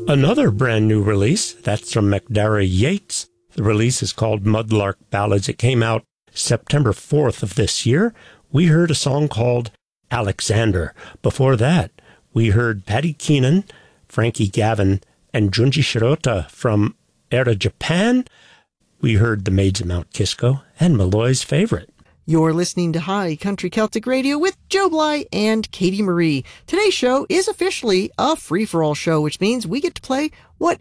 Another brand new release, that's from McDara Yates. The release is called Mudlark Ballads. It came out September 4th of this year. We heard a song called Alexander. Before that, we heard Patty Keenan, Frankie Gavin, and Junji Shirota from Era Japan. We heard The Maids of Mount Kisco and Malloy's Favorite. You're listening to High Country Celtic Radio with Joe Bly and Katie Marie. Today's show is officially a free-for-all show, which means we get to play